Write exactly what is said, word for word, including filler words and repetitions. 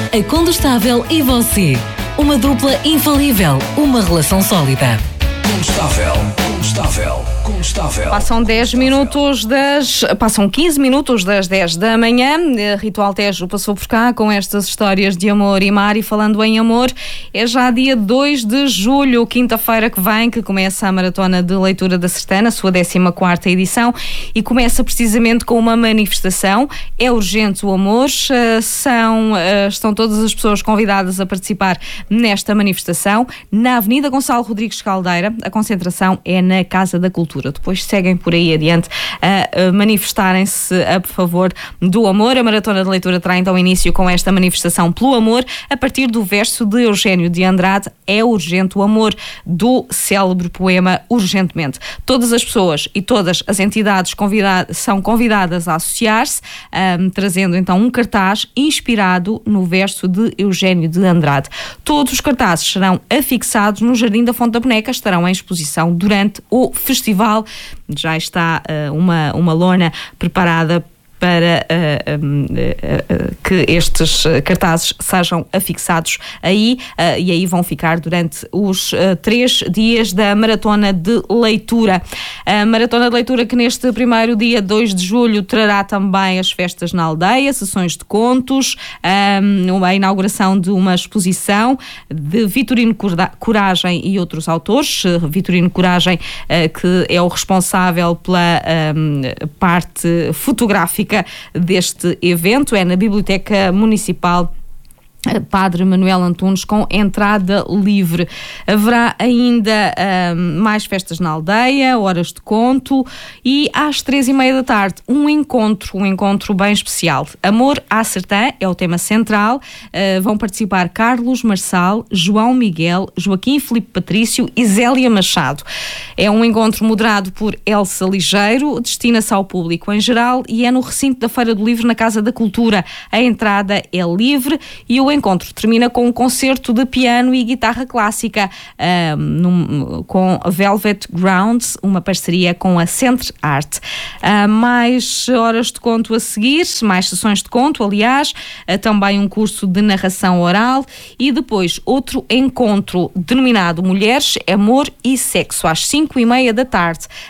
a Condestável e você. Uma dupla infalível, uma relação sólida. Condestável, Condestável, Condestável. Passam dez minutos das... Passam quinze minutos das dez da manhã. Ritual Tejo passou por cá com estas histórias de amor e mar. E falando em amor, é já dia dois de julho, quinta-feira que vem, que começa a Maratona de Leitura da Sertana, sua décima quarta edição, e começa precisamente com uma manifestação. É urgente o amor. São, estão todas as pessoas convidadas a participar nesta manifestação na Avenida Gonçalo Rodrigues Caldeira. A concentração é na Casa da Cultura. Depois seguem por aí adiante a manifestarem-se a favor do amor. A Maratona de Leitura terá então início com esta manifestação pelo amor, a partir do verso de Eugênio de Andrade, É urgente o amor, do célebre poema Urgentemente. Todas as pessoas e todas as entidades convidadas, são convidadas a associar-se, um, trazendo então um cartaz inspirado no verso de Eugênio de Andrade. Todos os cartazes serão afixados no Jardim da Fonte da Boneca, estarão em exposição durante o festival. Já está uh, uma, uma lona preparada para uh, um, uh, uh, que estes cartazes sejam afixados aí uh, e aí vão ficar durante os uh, três dias da Maratona de Leitura. A Maratona de Leitura que neste primeiro dia, dois de julho, trará também as festas na aldeia, sessões de contos, um, a inauguração de uma exposição de Vitorino Coragem e outros autores. Vitorino Coragem, uh, que é o responsável pela um, parte fotográfica deste evento, é na Biblioteca Municipal Padre Manuel Antunes, com entrada livre. Haverá ainda um, mais festas na aldeia, horas de conto, e às três e meia da tarde um encontro, um encontro bem especial. Amor à Sertã é o tema central. Uh, vão participar Carlos Marçal, João Miguel, Joaquim Filipe Patrício e Zélia Machado. É um encontro moderado por Elsa Ligeiro, destina-se ao público em geral e é no recinto da Feira do Livro, na Casa da Cultura. A entrada é livre e o O encontro termina com um concerto de piano e guitarra clássica um, num, com Velvet Grounds, uma parceria com a Centre Art. Uh, mais horas de conto a seguir, mais sessões de conto, aliás, uh, também um curso de narração oral e depois outro encontro denominado Mulheres, Amor e Sexo, às cinco e meia da tarde.